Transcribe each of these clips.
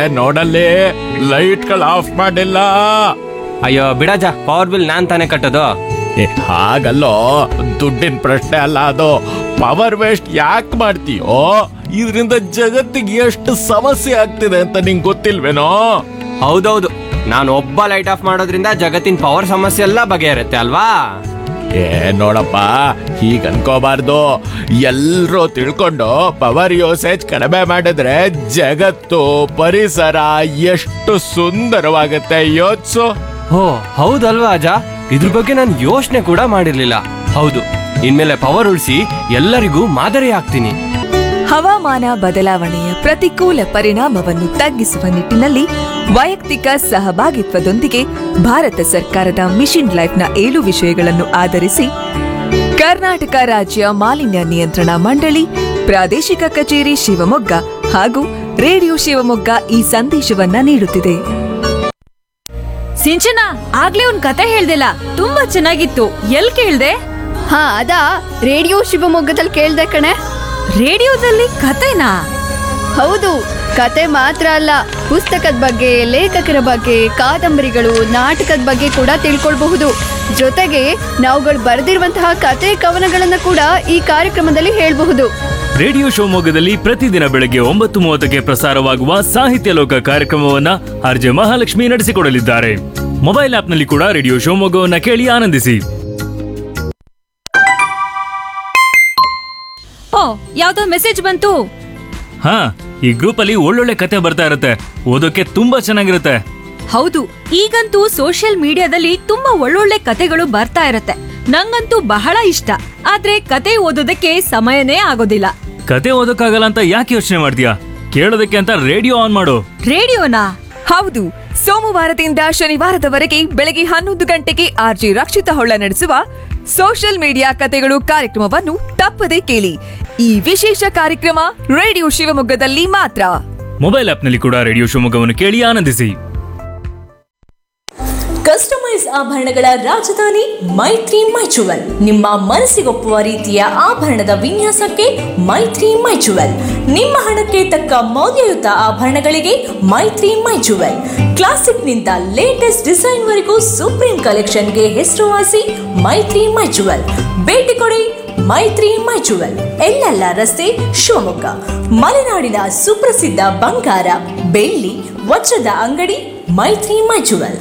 ನೋಡಲ್ಲಿ, ಲೈಟ್ಗಳು ಆಫ್ ಮಾಡಿಲ್ಲ. ಅಯ್ಯೋ ಬಿಡಜ, ಪವರ್ ಬಿಲ್ ನಾನ್ ತಾನೇ ಕಟ್ಟೋದು. ಹಾಗಲ್ಲೋ, ದುಡ್ಡಿನ ಪ್ರಶ್ನೆ ಅಲ್ಲ ಅದು. ಪವರ್ ವೇಸ್ಟ್ ಯಾಕೆ ಮಾಡ್ತೀಯೋ? ಇದರಿಂದ ಜಗತ್ತಿಗೆ ಎಷ್ಟು ಸಮಸ್ಯೆ ಆಗ್ತಿದೆ ಅಂತ ನಿಂಗೆ ಗೊತ್ತಿಲ್ವೇನೋ? ಹೌದೌದು, ನಾನು ಒಬ್ಬ ಲೈಟ್ ಆಫ್ ಮಾಡೋದ್ರಿಂದ ಜಗತ್ತಿನ ಪವರ್ ಸಮಸ್ಯೆ ಎಲ್ಲ ಬಗೆಹರುತ್ತೆ ಅಲ್ವಾ? ನೋಡಪ್ಪ, ಹೀಗ ಅನ್ಕೋಬಾರ್ದು. ಎಲ್ರೂ ತಿಳ್ಕೊಂಡು ಪವರ್ ಯೂಸೇಜ್ ಕಡಿಮೆ ಮಾಡಿದ್ರೆ ಜಗತ್ತು, ಪರಿಸರ ಎಷ್ಟು ಸುಂದರವಾಗುತ್ತೆ ಯೋಚ್ಸು. ಓ ಹೌದಲ್ವಾ ಅಜ, ಇದ್ರ ಬಗ್ಗೆ ನಾನು ಯೋಚನೆ ಕೂಡ ಮಾಡಿರ್ಲಿಲ್ಲ. ಹೌದು, ಇನ್ಮೇಲೆ ಪವರ್ ಉಳಿಸಿ ಎಲ್ಲರಿಗೂ ಮಾದರಿ ಆಗ್ತೀನಿ. ಹವಾಮಾನ ಬದಲಾವಣೆಯ ಪ್ರತಿಕೂಲ ಪರಿಣಾಮವನ್ನು ತಗ್ಗಿಸುವ ನಿಟ್ಟಿನಲ್ಲಿ ವೈಯಕ್ತಿಕ ಸಹಭಾಗಿತ್ವದೊಂದಿಗೆ ಭಾರತ ಸರ್ಕಾರದ ಮಿಷನ್ ಲೈಫ್ನ 7 ವಿಷಯಗಳನ್ನು ಆಧರಿಸಿ ಕರ್ನಾಟಕ ರಾಜ್ಯ ಮಾಲಿನ್ಯ ನಿಯಂತ್ರಣ ಮಂಡಳಿ, ಪ್ರಾದೇಶಿಕ ಕಚೇರಿ ಶಿವಮೊಗ್ಗ ಹಾಗೂ ರೇಡಿಯೋ ಶಿವಮೊಗ್ಗ ಈ ಸಂದೇಶವನ್ನ ನೀಡುತ್ತಿದೆ. ಸಿಂಚನ, ಆಗ್ಲೇ ಒಂದ್ ಕತೆ ಹೇಳ್ದಿಲ್ಲ, ತುಂಬಾ ಚೆನ್ನಾಗಿತ್ತು. ಎಲ್ ಕೇಳ್ದೆ? ಹಾ ಅದಾ, ರೇಡಿಯೋ ಶಿವಮೊಗ್ಗದಲ್ಲಿ ಕೇಳ್ದೆ ಕಣೆ. ರೇಡಿಯೋದಲ್ಲಿ ಕತೆನಾ? ಹೌದು, ಕತೆ ಮಾತ್ರ ಅಲ್ಲ, ಪುಸ್ತಕದ ಬಗ್ಗೆ, ಲೇಖಕರ ಬಗ್ಗೆ, ಕಾದಂಬರಿಗಳು, ನಾಟಕದ ಬಗ್ಗೆ ಕೂಡ ತಿಳ್ಕೊಳ್ಬಹುದು. ಜೊತೆಗೆ ನಾವುಗಳು ಬರೆದಿರುವಂತಹ ಕತೆ ಕವನಗಳನ್ನ ಕೂಡ ಈ ಕಾರ್ಯಕ್ರಮದಲ್ಲಿ ಹೇಳ್ಬಹುದು. ರೇಡಿಯೋ ಶಿವಮೊಗ್ಗದಲ್ಲಿ ಪ್ರತಿದಿನ ಬೆಳಗ್ಗೆ 9:30ಕ್ಕೆ ಪ್ರಸಾರವಾಗುವ ಸಾಹಿತ್ಯ ಲೋಕ ಕಾರ್ಯಕ್ರಮವನ್ನ ಆರ್ಜೆ ಮಹಾಲಕ್ಷ್ಮಿ ನಡೆಸಿಕೊಡಲಿದ್ದಾರೆ. ಮೊಬೈಲ್ ಆಪ್ನಲ್ಲಿ ಕೂಡ ರೇಡಿಯೋ ಶಿವಮೊಗ್ಗವನ್ನ ಕೇಳಿ ಆನಂದಿಸಿ. ಓ, ಯಾವ್ದೋ ಮೆಸೇಜ್ ಬಂತು. ಹಾ, ಈ ಗ್ರೂಪ್ ಅಲ್ಲಿ ಒಳ್ಳೊಳ್ಳೆ ಕತೆ ಬರ್ತಾ ಇರುತ್ತೆ, ಓದೋಕೆ ತುಂಬಾ ಚೆನ್ನಾಗಿರುತ್ತೆ. ಹೌದು, ಈಗಂತೂ ಸೋಷಿಯಲ್ ಮೀಡಿಯಾದಲ್ಲಿ ತುಂಬಾ ಒಳ್ಳೊಳ್ಳೆ ಕತೆಗಳು ಬರ್ತಾ ಇರತ್ತೆ. ನಂಗಂತೂ ಬಹಳ ಇಷ್ಟ. ಆದ್ರೆ ಕತೆ ಓದೋದಕ್ಕೆ ಸಮಯನೇ ಆಗೋದಿಲ್ಲ. ಕತೆ ಓದೋಕ್ಕಾಗಲ್ಲ ಅಂತ ಯಾಕೆ ಯೋಚನೆ ಮಾಡ್ತೀಯಾ? ಕೇಳೋದಕ್ಕೆ ಅಂತ ರೇಡಿಯೋ ಆನ್ ಮಾಡು. ರೇಡಿಯೋನಾ? ಹೌದು, ಸೋಮವಾರದಿಂದ ಶನಿವಾರದವರೆಗೆ ಬೆಳಗ್ಗೆ 11 ಗಂಟೆಗೆ ಆರ್ಜಿ ರಕ್ಷಿತ ಹೊಳ್ಳ ನಡೆಸುವ ಸೋಷಿಯಲ್ ಮೀಡಿಯಾ ಕತೆಗಳು ಕಾರ್ಯಕ್ರಮವನ್ನು ತಪ್ಪದೆ ಕೇಳಿ. ಈ ವಿಶೇಷ ಕಾರ್ಯಕ್ರಮ ರೇಡಿಯೋ ಶಿವಮೊಗ್ಗದಲ್ಲಿ ಮಾತ್ರ. ಮೊಬೈಲ್ ಆಪ್ನಲ್ಲಿ ಕೂಡ ರೇಡಿಯೋ ಶಿವಮೊಗ್ಗವನ್ನು ಕೇಳಿ ಆನಂದಿಸಿ. ಕಸ್ಟಮೈಸ್ ಆಭರಣಗಳ ರಾಜಧಾನಿ ಮೈತ್ರಿ ಮೈಚುವಲ್. ನಿಮ್ಮ ಮನಸ್ಸಿಗೊಪ್ಪುವ ರೀತಿಯ ಆಭರಣದ ವಿನ್ಯಾಸಕ್ಕೆ ಮೈತ್ರಿ ಮೈಚುವಲ್. ನಿಮ್ಮ ಹಣಕ್ಕೆ ತಕ್ಕ ಮೌಲ್ಯಯುತ ಆಭರಣಗಳಿಗೆ ಮೈತ್ರಿ ಮೈಚುವಲ್. ಕ್ಲಾಸಿಕ್ನಿಂದ ಲೇಟೆಸ್ಟ್ ಡಿಸೈನ್ ವರೆಗೂ ಸುಪ್ರೀಂ ಕಲೆಕ್ಷನ್ಗೆ ಹೆಸರುವಾಸಿ ಮೈತ್ರಿ ಮೈಚುವಲ್. ಭೇಟಿ ಕೊಡಿ ಮೈತ್ರಿ ಮೈಚುವಲ್, ಎಲ್ಲೆಲ್ಲ ರಸ್ತೆ, ಶಿವಮೊಗ್ಗ. ಮಲೆನಾಡಿನ ಸುಪ್ರಸಿದ್ಧ ಬಂಗಾರ, ಬೆಳ್ಳಿ, ವಜ್ರದ ಅಂಗಡಿ ಮೈತ್ರಿ ಮೈಚುವಲ್.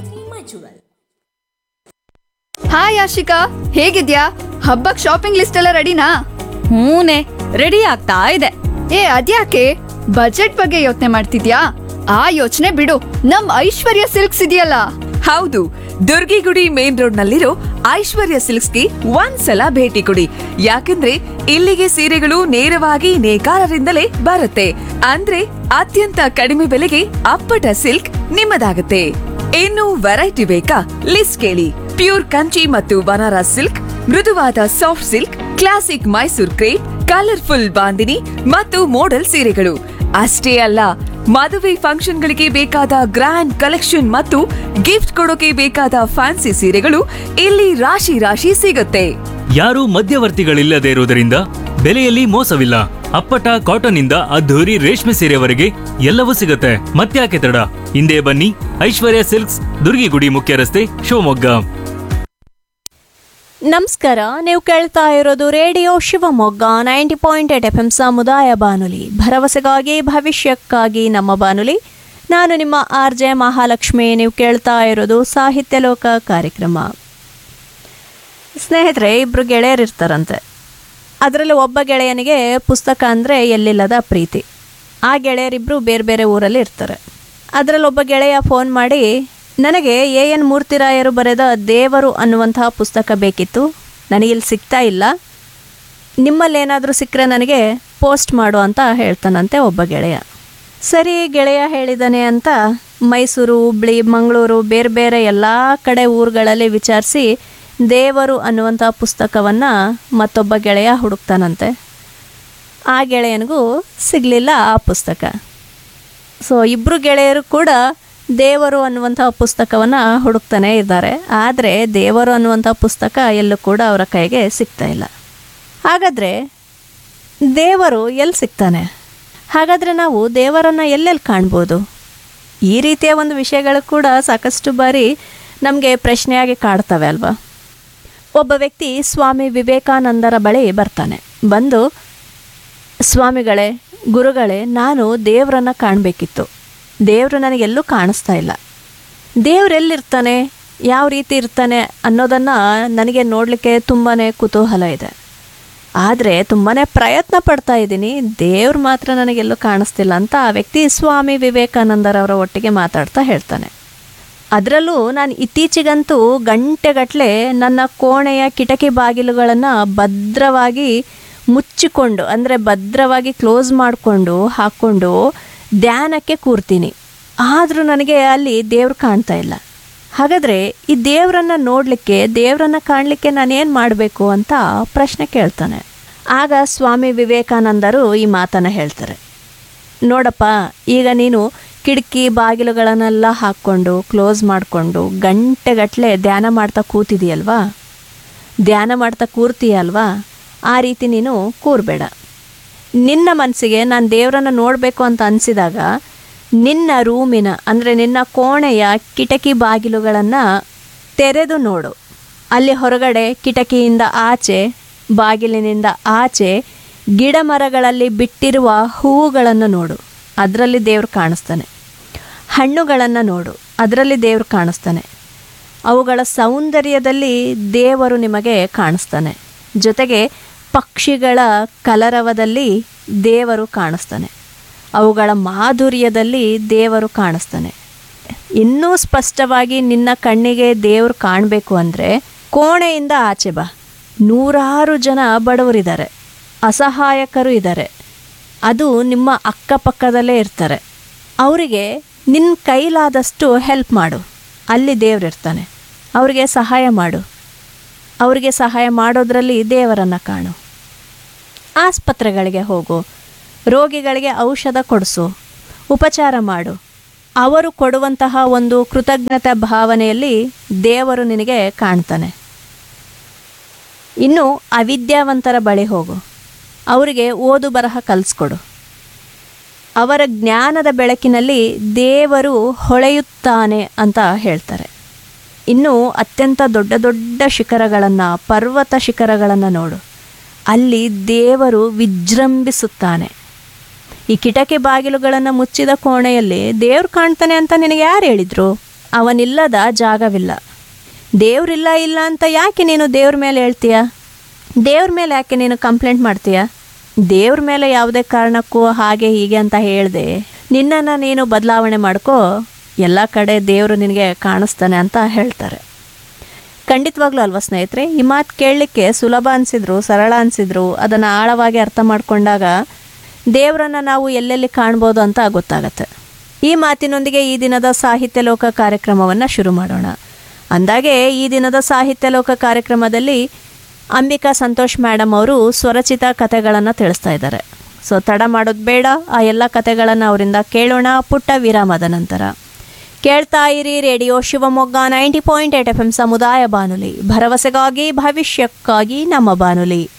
ಹಾಯ್ ಆಶಿಕಾ, ಹೇಗಿದ್ಯಾ? ಹಬ್ಬಕ್ ಶಾಪಿಂಗ್ ಲಿಸ್ಟ್ ಎಲ್ಲ ರೆಡಿನಾ? ಹೂನೆ, ರೆಡಿ ಆಗ್ತಾ ಇದೆ. ಅದ್ಯಾಕೆ ಬಜೆಟ್ ಬಗ್ಗೆ ಯೋಚನೆ ಮಾಡ್ತಿದ್ಯಾ? ಆ ಯೋಚನೆ ಬಿಡು, ನಮ್ ಐಶ್ವರ್ಯ ಸಿಲ್ಕ್ಸ್ ಇದೆಯಲ್ಲ. ಹೌದು, ದುರ್ಗಿಗುಡಿ ಮೇನ್ ರೋಡ್ ನಲ್ಲಿರೋ ಐಶ್ವರ್ಯ ಸಿಲ್ಕ್ಸ್ಗೆ ಒಂದ್ಸಲ ಭೇಟಿ ಕೊಡಿ. ಯಾಕಂದ್ರೆ ಇಲ್ಲಿಗೆ ಸೀರೆಗಳು ನೇರವಾಗಿ ನೇಕಾರರಿಂದಲೇ ಬರುತ್ತೆ. ಅಂದ್ರೆ ಅತ್ಯಂತ ಕಡಿಮೆ ಬೆಲೆಗೆ ಅಪ್ಪಟ ಸಿಲ್ಕ್ ನಿಮ್ಮದಾಗುತ್ತೆ. ಇನ್ನು ವೆರೈಟಿ ಬೇಕಾ? ಲಿಸ್ಟ್ ಕೇಳಿ. ಪ್ಯೂರ್ ಕಂಚಿ ಮತ್ತು ಬನಾರಸ್ ಸಿಲ್ಕ್, ಮೃದುವಾದ soft silk, classic Mysore crepe, colourful bandhani ಮತ್ತು ಮೋಡಲ್ ಸೀರೆಗಳು. ಅಷ್ಟೇ ಅಲ್ಲ, ಮದುವೆ ಫಂಕ್ಷನ್ಗಳಿಗೆ ಬೇಕಾದ ಗ್ರ್ಯಾಂಡ್ ಕಲೆಕ್ಷನ್ ಮತ್ತು ಗಿಫ್ಟ್ ಕೊಡೋಕೆ ಬೇಕಾದ ಫ್ಯಾನ್ಸಿ ಸೀರೆಗಳು ಇಲ್ಲಿ ರಾಶಿ ರಾಶಿ ಸಿಗುತ್ತೆ. ಯಾರು ಮಧ್ಯವರ್ತಿಗಳಿಲ್ಲದೆ ಇರುವುದರಿಂದ ಬೆಲೆಯಲ್ಲಿ ಮೋಸವಿಲ್ಲ. ಅಪ್ಪಟ ಕಾಟನ್ ಇಂದ ಅದ್ಧೂರಿ ರೇಷ್ಮೆ ಸೀರೆವರೆಗೆ ಎಲ್ಲವೂ ಸಿಗುತ್ತೆ. ಮತ್ತ್ಯಾಕೆ ತಡ, ಹಿಂದೆ ಬನ್ನಿ. ಐಶ್ವರ್ಯ ಸಿಲ್ಕ್ಸ್, ದುರ್ಗಿಗುಡಿ ಮುಖ್ಯ ರಸ್ತೆ, ಶಿವಮೊಗ್ಗ. ನಮಸ್ಕಾರ, ನೀವು ಕೇಳ್ತಾ ಇರೋದು ರೇಡಿಯೋ ಶಿವಮೊಗ್ಗ 90.8 FM ಸಮುದಾಯ ಬಾನುಲಿ, ಭರವಸೆಗಾಗಿ ಭವಿಷ್ಯಕ್ಕಾಗಿ ನಮ್ಮ ಬಾನುಲಿ. ನಾನು ನಿಮ್ಮ ಆರ್ಜೆ ಮಹಾಲಕ್ಷ್ಮಿ. ನೀವು ಕೇಳ್ತಾ ಇರೋದು ಸಾಹಿತ್ಯ ಲೋಕ ಕಾರ್ಯಕ್ರಮ. ಸ್ನೇಹಿತರೆ, 2 ಗೆಳೆಯರಿರ್ತಾರಂತೆ. ಅದರಲ್ಲಿ ಒಬ್ಬ ಗೆಳೆಯನಿಗೆ ಪುಸ್ತಕ ಅಂದರೆ ಎಲ್ಲಿಲ್ಲದ ಪ್ರೀತಿ. ಆ ಗೆಳೆಯರಿಬ್ಬರು ಬೇರೆ ಬೇರೆ ಊರಲ್ಲಿ ಇರ್ತಾರೆ. ಅದರಲ್ಲಿ ಒಬ್ಬ ಗೆಳೆಯ ಫೋನ್ ಮಾಡಿ, ನನಗೆ ಎನ್ ಮೂರ್ತಿರಾಯರು ಬರೆದ ದೇವರು ಅನ್ನುವಂತಹ ಪುಸ್ತಕ ಬೇಕಿತ್ತು, ನನಗಿಲ್ಲಿ ಸಿಗ್ತಾ ಇಲ್ಲ, ನಿಮ್ಮಲ್ಲೇನಾದರೂ ಸಿಕ್ಕರೆ ನನಗೆ ಪೋಸ್ಟ್ ಮಾಡು ಅಂತ ಹೇಳ್ತಾನಂತೆ ಒಬ್ಬ ಗೆಳೆಯ. ಸರಿ, ಗೆಳೆಯ ಹೇಳಿದಾನೆ ಅಂತ ಮೈಸೂರು, ಹುಬ್ಳಿ, ಮಂಗಳೂರು, ಬೇರೆ ಬೇರೆ ಎಲ್ಲ ಕಡೆ ಊರುಗಳಲ್ಲಿ ವಿಚಾರಿಸಿ ದೇವರು ಅನ್ನುವಂಥ ಪುಸ್ತಕವನ್ನು ಮತ್ತೊಬ್ಬ ಗೆಳೆಯ ಹುಡುಕ್ತಾನಂತೆ. ಆ ಗೆಳೆಯನಿಗೂ ಸಿಗಲಿಲ್ಲ ಆ ಪುಸ್ತಕ. ಸೊ 2 ಗೆಳೆಯರು ಕೂಡ ದೇವರು ಅನ್ನುವಂಥ ಪುಸ್ತಕವನ್ನು ಹುಡುಕ್ತಾನೆ ಇದ್ದಾರೆ. ಆದರೆ ದೇವರು ಅನ್ನುವಂಥ ಪುಸ್ತಕ ಎಲ್ಲೂ ಕೂಡ ಅವರ ಕೈಗೆ ಸಿಗ್ತಾ ಇಲ್ಲ. ಹಾಗಾದರೆ ದೇವರು ಎಲ್ಲಿ ಸಿಗ್ತಾನೆ? ಹಾಗಾದರೆ ನಾವು ದೇವರನ್ನು ಎಲ್ಲೆಲ್ಲಿ ಕಾಣ್ಬೋದು? ಈ ರೀತಿಯ ಒಂದು ವಿಷಯಗಳು ಕೂಡ ಸಾಕಷ್ಟು ಬಾರಿ ನಮಗೆ ಪ್ರಶ್ನೆಯಾಗಿ ಕಾಡ್ತವೆ ಅಲ್ವಾ. ಒಬ್ಬ ವ್ಯಕ್ತಿ ಸ್ವಾಮಿ ವಿವೇಕಾನಂದರ ಬಳಿ ಬರ್ತಾನೆ. ಬಂದು, ಸ್ವಾಮಿಗಳೇ, ಗುರುಗಳೇ, ನಾನು ದೇವರನ್ನು ಕಾಣಬೇಕಿತ್ತು. ದೇವರು ನನಗೆಲ್ಲೂ ಕಾಣಿಸ್ತಾ ಇಲ್ಲ. ದೇವರೆಲ್ಲಿರ್ತಾನೆ, ಯಾವ ರೀತಿ ಇರ್ತಾನೆ ಅನ್ನೋದನ್ನು ನನಗೆ ನೋಡಲಿಕ್ಕೆ ತುಂಬಾ ಕುತೂಹಲ ಇದೆ. ಆದರೆ ತುಂಬಾ ಪ್ರಯತ್ನ ಪಡ್ತಾ ಇದ್ದೀನಿ, ದೇವ್ರು ಮಾತ್ರ ನನಗೆಲ್ಲೂ ಕಾಣಿಸ್ತಿಲ್ಲ ಅಂತ ಆ ವ್ಯಕ್ತಿ ಸ್ವಾಮಿ ವಿವೇಕಾನಂದರವರ ಒಟ್ಟಿಗೆ ಮಾತಾಡ್ತಾ ಹೇಳ್ತಾನೆ. ಅದರಲ್ಲೂ ನಾನು ಇತ್ತೀಚೆಗಂತೂ ಗಂಟೆಗಟ್ಟಲೆ ನನ್ನ ಕೋಣೆಯ ಕಿಟಕಿ ಬಾಗಿಲುಗಳನ್ನು ಭದ್ರವಾಗಿ ಮುಚ್ಚಿಕೊಂಡು, ಅಂದರೆ ಭದ್ರವಾಗಿ ಕ್ಲೋಸ್ ಮಾಡಿಕೊಂಡು ಹಾಕ್ಕೊಂಡು ಧ್ಯಾನಕ್ಕೆ ಕೂರ್ತೀನಿ. ಆದರೂ ನನಗೆ ಅಲ್ಲಿ ದೇವ್ರು ಕಾಣ್ತಾ ಇಲ್ಲ. ಹಾಗಾದರೆ ಈ ದೇವರನ್ನು ನೋಡಲಿಕ್ಕೆ, ದೇವರನ್ನು ಕಾಣಲಿಕ್ಕೆ ನಾನೇನು ಮಾಡಬೇಕು ಅಂತ ಪ್ರಶ್ನೆ ಕೇಳ್ತಾನೆ. ಆಗ ಸ್ವಾಮಿ ವಿವೇಕಾನಂದರು ಈ ಮಾತನ್ನು ಹೇಳ್ತಾರೆ. ನೋಡಪ್ಪ, ಈಗ ನೀನು ಕಿಟಕಿ ಬಾಗಿಲುಗಳನ್ನೆಲ್ಲ ಹಾಕ್ಕೊಂಡು ಕ್ಲೋಸ್ ಮಾಡಿಕೊಂಡು ಗಂಟೆಗಟ್ಟಲೆ ಧ್ಯಾನ ಮಾಡ್ತಾ ಕೂತಿದೆಯಲ್ವಾ, ಧ್ಯಾನ ಮಾಡ್ತಾ ಕೂರ್ತೀಯಲ್ವಾ, ಆ ರೀತಿ ನೀನು ಕೂರಬೇಡ. ನಿನ್ನ ಮನಸ್ಸಿಗೆ ನಾನು ದೇವರನ್ನು ನೋಡಬೇಕು ಅಂತ ಅನಿಸಿದಾಗ ನಿನ್ನ ರೂಮಿನ, ಅಂದರೆ ನಿನ್ನ ಕೋಣೆಯ ಕಿಟಕಿ ಬಾಗಿಲುಗಳನ್ನು ತೆರೆದು ನೋಡು. ಅಲ್ಲಿ ಹೊರಗಡೆ ಕಿಟಕಿಯಿಂದ ಆಚೆ, ಬಾಗಿಲಿನಿಂದ ಆಚೆ ಗಿಡ ಮರಗಳಲ್ಲಿ ಬಿಟ್ಟಿರುವ ಹೂವುಗಳನ್ನು ನೋಡು, ಅದರಲ್ಲಿ ದೇವರು ಕಾಣಿಸ್ತಾನೆ. ಹಣ್ಣುಗಳನ್ನು ನೋಡು, ಅದರಲ್ಲಿ ದೇವರು ಕಾಣಿಸ್ತಾನೆ. ಅವುಗಳ ಸೌಂದರ್ಯದಲ್ಲಿ ದೇವರು ನಿಮಗೆ ಕಾಣಿಸ್ತಾನೆ. ಜೊತೆಗೆ ಪಕ್ಷಿಗಳ ಕಲರವದಲ್ಲಿ ದೇವರು ಕಾಣಿಸ್ತಾನೆ. ಅವುಗಳ ಮಾಧುರ್ಯದಲ್ಲಿ ದೇವರು ಕಾಣಿಸ್ತಾನೆ. ಇನ್ನೂ ಸ್ಪಷ್ಟವಾಗಿ ನಿನ್ನ ಕಣ್ಣಿಗೆ ದೇವರು ಕಾಣಬೇಕು ಅಂದರೆ ಕೋಣೆಯಿಂದ ಆಚೆ ಬಾ. 100 ಜನ ಬಡವರಿದ್ದಾರೆ, ಅಸಹಾಯಕರು ಇದ್ದಾರೆ. ಅದು ನಿಮ್ಮ ಅಕ್ಕಪಕ್ಕದಲ್ಲೇ ಇರ್ತಾರೆ. ಅವರಿಗೆ ನಿನ್ನ ಕೈಲಾದಷ್ಟು ಹೆಲ್ಪ್ ಮಾಡು. ಅಲ್ಲಿ ದೇವರಿರ್ತಾನೆ. ಅವರಿಗೆ ಸಹಾಯ ಮಾಡು. ಅವರಿಗೆ ಸಹಾಯ ಮಾಡೋದ್ರಲ್ಲಿ ದೇವರನ್ನು ಕಾಣು. ಆಸ್ಪತ್ರೆಗಳಿಗೆ ಹೋಗು, ರೋಗಿಗಳಿಗೆ ಔಷಧ ಕೊಡಿಸು, ಉಪಚಾರ ಮಾಡು. ಅವರು ಕೊಡುವಂತಹ ಒಂದು ಕೃತಜ್ಞತಾ ಭಾವನೆಯಲ್ಲಿ ದೇವರು ನಿನಗೆ ಕಾಣ್ತಾನೆ. ಇನ್ನು ಅವಿದ್ಯಾವಂತರ ಬಳಿ ಹೋಗು, ಅವರಿಗೆ ಓದು ಬರಹ ಕಲಿಸ್ಕೊಡು. ಅವರ ಜ್ಞಾನದ ಬೆಳಕಿನಲ್ಲಿ ದೇವರು ಹೊಳೆಯುತ್ತಾನೆ ಅಂತ ಹೇಳ್ತಾರೆ. ಇನ್ನು ಅತ್ಯಂತ ದೊಡ್ಡ ದೊಡ್ಡ ಶಿಖರಗಳನ್ನು, ಪರ್ವತ ಶಿಖರಗಳನ್ನು ನೋಡು, ಅಲ್ಲಿ ದೇವರು ವಿಜೃಂಭಿಸುತ್ತಾನೆ. ಈ ಕಿಟಕಿ ಬಾಗಿಲುಗಳನ್ನು ಮುಚ್ಚಿದ ಕೋಣೆಯಲ್ಲಿ ದೇವ್ರು ಕಾಣ್ತಾನೆ ಅಂತ ನಿನಗೆ ಯಾರು ಹೇಳಿದ್ರು? ಅವನಿಲ್ಲದ ಜಾಗವಿಲ್ಲ. ದೇವ್ರಿಲ್ಲ ಇಲ್ಲ ಅಂತ ಯಾಕೆ ನೀನು ದೇವ್ರ ಮೇಲೆ ಹೇಳ್ತೀಯ? ದೇವ್ರ ಮೇಲೆ ಯಾಕೆ ನೀನು ಕಂಪ್ಲೇಂಟ್ ಮಾಡ್ತೀಯ? ದೇವ್ರ ಮೇಲೆ ಯಾವುದೇ ಕಾರಣಕ್ಕೂ ಹಾಗೆ ಹೀಗೆ ಅಂತ ಹೇಳಿದೆ ನಿನ್ನನ್ನು ನೀನು ಬದಲಾವಣೆ ಮಾಡ್ಕೋ, ಎಲ್ಲ ಕಡೆ ದೇವರು ನಿನಗೆ ಕಾಣಿಸ್ತಾನೆ ಅಂತ ಹೇಳ್ತಾರೆ. ಖಂಡಿತವಾಗ್ಲೂ ಅಲ್ವಾ ಸ್ನೇಹಿತರೆ? ಈ ಮಾತು ಕೇಳಲಿಕ್ಕೆ ಸುಲಭ ಅನಿಸಿದ್ರು, ಸರಳ ಅನಿಸಿದ್ರು, ಅದನ್ನು ಆಳವಾಗಿ ಅರ್ಥ ಮಾಡಿಕೊಂಡಾಗ ದೇವರನ್ನು ನಾವು ಎಲ್ಲೆಲ್ಲಿ ಕಾಣ್ಬೋದು ಅಂತ ಗೊತ್ತಾಗತ್ತೆ. ಈ ಮಾತಿನೊಂದಿಗೆ ಈ ದಿನದ ಸಾಹಿತ್ಯ ಲೋಕ ಕಾರ್ಯಕ್ರಮವನ್ನು ಶುರು ಮಾಡೋಣ. ಅಂದಾಗೆ ಈ ದಿನದ ಸಾಹಿತ್ಯ ಲೋಕ ಕಾರ್ಯಕ್ರಮದಲ್ಲಿ ಅಂಬಿಕಾ ಸಂತೋಷ್ ಮೇಡಮ್ ಅವರು ಸ್ವರಚಿತ ಕಥೆಗಳನ್ನು ತಿಳಿಸ್ತಾ ಇದ್ದಾರೆ. ಸೊ ತಡ ಮಾಡೋದು ಬೇಡ, ಆ ಎಲ್ಲ ಕಥೆಗಳನ್ನು ಅವರಿಂದ ಕೇಳೋಣ ಪುಟ್ಟ ವಿರಾಮದ ನಂತರ. ಕೇಳ್ತಾ ಇರಿ ರೇಡಿಯೋ ಶಿವಮೊಗ್ಗ 90.8 FM ಸಮುದಾಯ ಬಾನುಲಿ, ಭರವಸೆಗಾಗಿ ಭವಿಷ್ಯಕ್ಕಾಗಿ ನಮ್ಮ ಬಾನುಲಿ.